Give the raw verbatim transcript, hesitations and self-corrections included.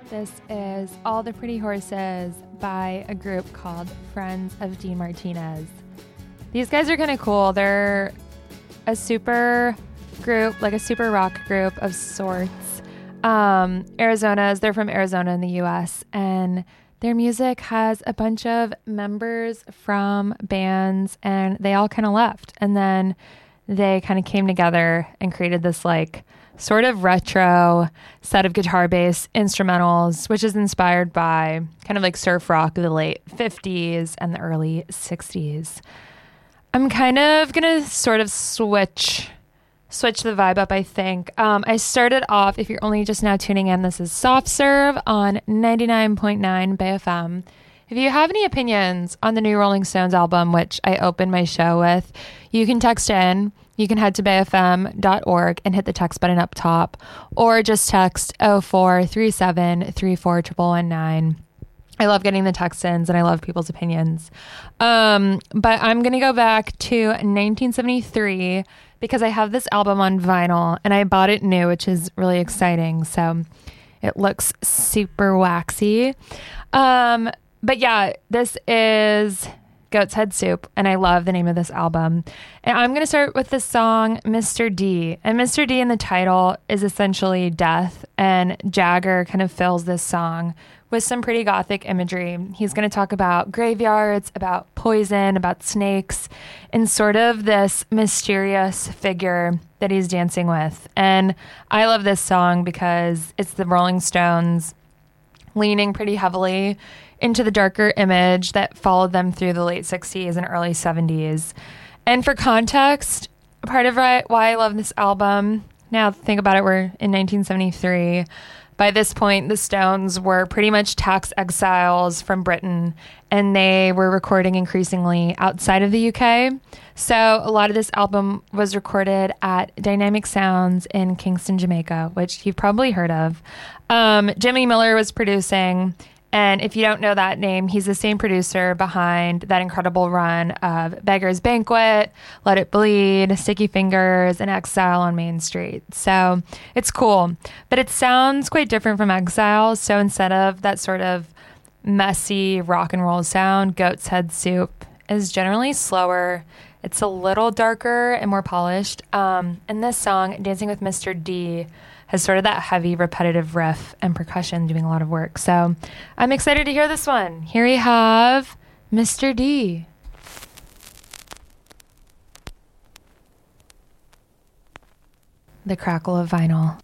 This is All the Pretty Horses by a group called Friends of Dean Martinez. These guys are kind of cool. They're a super group, like a super rock group of sorts. Um, Arizona's, they're from Arizona in the U S, and their music has a bunch of members from bands, and they all kind of left. And then they kind of came together and created this like sort of retro set of guitar bass instrumentals, which is inspired by kind of like surf rock of the late fifties and the early sixties. I'm kind of going to sort of switch switch the vibe up, I think. Um, I started off, if you're only just now tuning in, this is Soft Serve on ninety-nine point nine Bay F M. If you have any opinions on the new Rolling Stones album, which I opened my show with, you can text in. You can head to bay f m dot org and hit the text button up top, or just text oh four three seven three four one one one nine. I love getting the text ins and I love people's opinions. Um, but I'm going to go back to nineteen seventy-three because I have this album on vinyl and I bought it new, which is really exciting. So it looks super waxy. Um, but yeah, this is Goat's Head Soup, and I love the name of this album. And I'm going to start with the song Mister D. And Mister D in the title is essentially death, and Jagger kind of fills this song with some pretty gothic imagery. He's going to talk about graveyards, about poison, about snakes, and sort of this mysterious figure that he's dancing with. And I love this song because it's the Rolling Stones leaning pretty heavily into the darker image that followed them through the late sixties and early seventies. And for context, part of why I love this album, now think about it, we're in nineteen seventy-three. By this point, the Stones were pretty much tax exiles from Britain, and they were recording increasingly outside of the U K. So a lot of this album was recorded at Dynamic Sounds in Kingston, Jamaica, which you've probably heard of. Um, Jimmy Miller was producing. And if you don't know that name, he's the same producer behind that incredible run of Beggar's Banquet, Let It Bleed, Sticky Fingers, and Exile on Main Street. So it's cool. But it sounds quite different from Exile. So instead of that sort of messy rock and roll sound, Goat's Head Soup is generally slower. It's a little darker and more polished. Um, and this song, Dancing with Mister D, has sort of that heavy, repetitive riff and percussion doing a lot of work. So I'm excited to hear this one. Here we have Mister D. The crackle of vinyl.